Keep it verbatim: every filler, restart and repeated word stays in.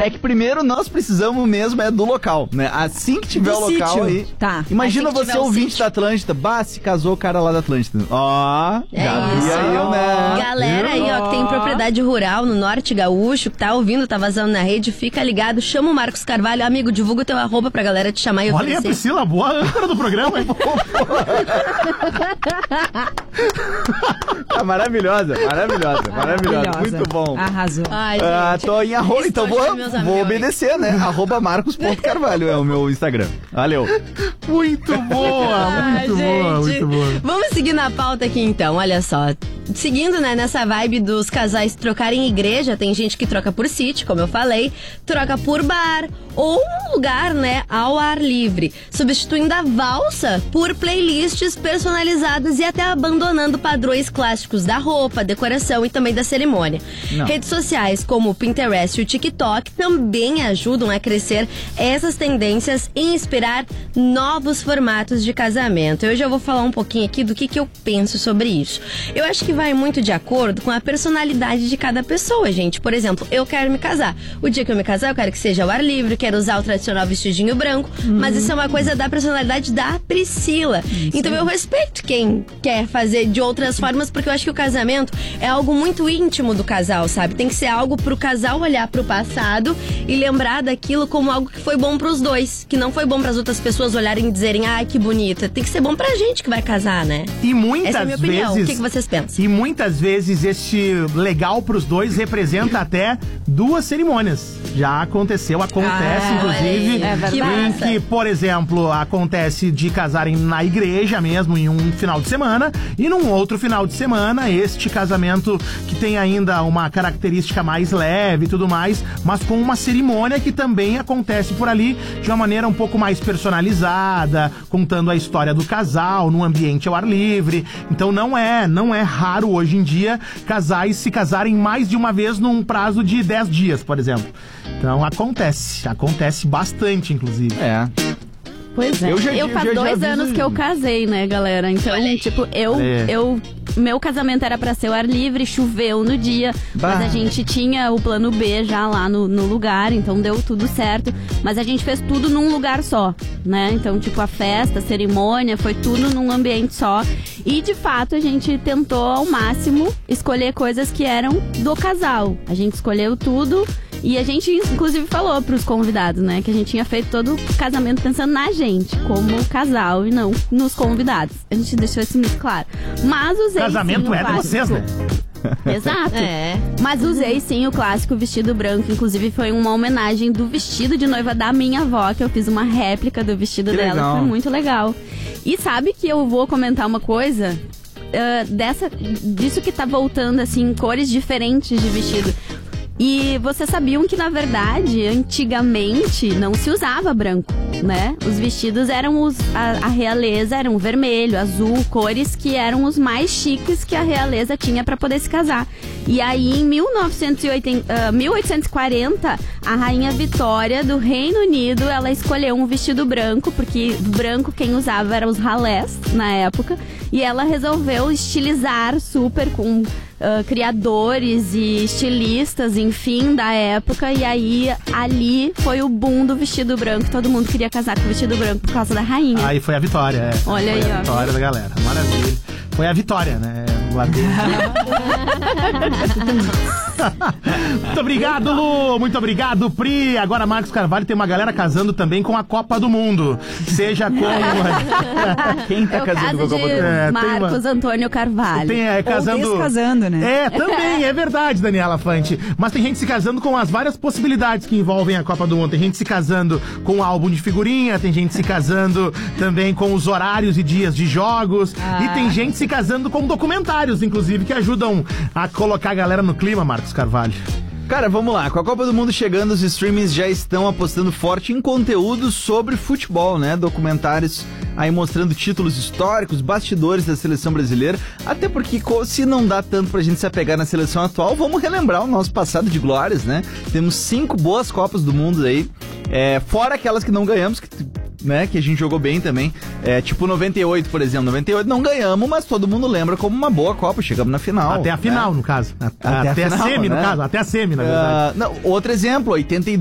É que primeiro nós precisamos mesmo é do local, né? Assim que tiver do o local sítio. aí. Tá. Imagina Assim que você tiver o ouvinte sítio. da Atlântida. Bah, se casou o cara lá da Atlântida. Ó, É já isso. vi aí, eu, né? Galera aí, ó, que tem propriedade rural no norte gaúcho, que tá ouvindo, tá vazando na rede, fica ligado, chama o Marcos Carvalho, amigo, divulga o teu arroba pra galera te chamar e Olha aí oferecer. a Priscila, boa âncora do programa, hein? Ah, maravilhosa, maravilhosa, maravilhosa. Muito bom. Arrasou. Ai, gente. Ah, tô em arroba, então Estou vou, de meus vou amigos. obedecer, né? Arroba marcos.carvalho é o meu Instagram. Valeu. Muito boa, muito Ah, boa, gente. muito boa. Vamos seguir na pauta aqui então, olha só. Seguindo, né, nessa vibe dos casais trocarem igreja, tem gente que troca por sítio, como eu falei, troca por bar ou um lugar, né, ao ar livre, substituindo a valsa por playlists personalizadas e até abandonando padrões clássicos da roupa, decoração e também da cerimônia. Não. Redes sociais como o Pinterest e o TikTok também ajudam a crescer essas tendências e inspirar novos formatos de casamento. Eu já vou falar um pouquinho aqui do que, que eu penso sobre isso. Eu acho que vai muito de acordo com a personalidade de cada pessoa, gente. Por exemplo, eu quero me casar. O dia que eu me casar, eu quero que seja ao ar livre, quero usar o tradicional vestidinho branco, Uhum. mas isso é uma coisa da personalidade da Priscila. Então eu respeito quem quer fazer de outras formas, porque eu acho que o casamento é algo muito íntimo do casal, sabe? Tem que ser algo pro casal olhar pro passado e lembrar daquilo como algo que foi bom pros dois, que não foi bom pras outras pessoas olharem e dizerem, ai, que bonita. Tem que ser bom pra gente que vai casar, né? E muitas Essa é a minha opinião. vezes... O que, que vocês pensam? E muitas vezes este legal pros dois representa até duas cerimônias. Já aconteceu, acontece, Ah, inclusive. olha aí, é verdade. que em massa. que, por exemplo, acontece de casarem na igreja mesmo em um final de semana e num outro final de semana este casamento que tem ainda uma característica mais leve e tudo mais, mas com uma cerimônia que também acontece por ali de uma maneira um pouco mais personalizada, contando a história do casal num ambiente ao ar livre. Então não é, não é raro hoje em dia casais se casarem mais de uma vez num prazo de dez dias, por exemplo. Então acontece, acontece bastante, inclusive. É. Pois é. Eu já- eu já- faz já dois vi- anos que eu casei, né, galera? Então, tipo, eu, É. eu... Meu casamento era pra ser ao ar livre, choveu no dia, Bah. mas a gente tinha o plano B já lá no, no lugar, então deu tudo certo. Mas a gente fez tudo num lugar só, né? Então, tipo, a festa, a cerimônia, foi tudo num ambiente só. E, de fato, a gente tentou ao máximo escolher coisas que eram do casal. A gente escolheu tudo. E a gente, inclusive, falou pros convidados, né? Que a gente tinha feito todo o casamento pensando na gente, como casal, e não nos convidados. A gente deixou isso muito claro. Mas usei Casamento sim, o é de clássico. vocês, né? Exato. É. Mas usei sim o clássico vestido branco. Inclusive, foi uma homenagem do vestido de noiva da minha avó, que eu fiz uma réplica do vestido Que dela. legal. Foi muito legal. E sabe que eu vou comentar uma coisa? Ah, dessa, disso que tá voltando, assim, cores diferentes de vestido. E vocês sabiam que, na verdade, antigamente não se usava branco, né? Os vestidos eram os... A, a realeza eram vermelho, azul, cores que eram os mais chiques que a realeza tinha pra poder se casar. E aí, em mil novecentos e oitenta, ah, mil oitocentos e quarenta, a rainha Vitória do Reino Unido, ela escolheu um vestido branco, porque branco quem usava eram os ralés na época. E ela resolveu estilizar super com... Uh, criadores e estilistas, enfim, da época. E aí, ali foi o boom do vestido branco. Todo mundo queria casar com o vestido branco por causa da rainha. Aí foi a vitória, é. Olha foi aí, a ó. vitória da galera. Maravilha. Foi a vitória, né? Lá dentro. Muito obrigado, Lu. Muito obrigado, Pri. Agora, Marcos Carvalho, tem uma galera casando também com a Copa do Mundo. Seja com... Quem tá Eu casando com a caso Copa do de Mundo? É, tem Marcos Antônio Carvalho. Tem, é, casando... Ou descasando, né? É, também, é verdade, Daniela Fante. Mas tem gente se casando com as várias possibilidades que envolvem a Copa do Mundo. Tem gente se casando com o álbum de figurinha, tem gente se casando também com os horários e dias de jogos. Ah. E tem gente se casando com documentários, inclusive, que ajudam a colocar a galera no clima, Marcos Carvalho. Cara, vamos lá. Com a Copa do Mundo chegando, os streamings já estão apostando forte em conteúdo sobre futebol, né? Documentários aí mostrando títulos históricos, bastidores da seleção brasileira. Até porque, co- se não dá tanto pra gente se apegar na seleção atual, vamos relembrar o nosso passado de glórias, né? Temos cinco boas Copas do Mundo aí. É, fora aquelas que não ganhamos, que, né, que a gente jogou bem também. É, tipo noventa e oito, por exemplo. noventa e oito não ganhamos, mas todo mundo lembra como uma boa Copa. Chegamos na final. Até a final, né? no caso. Até Até, a a final, semi, né? no caso. Até a semi, na verdade. Ah, não, outro exemplo, oitenta e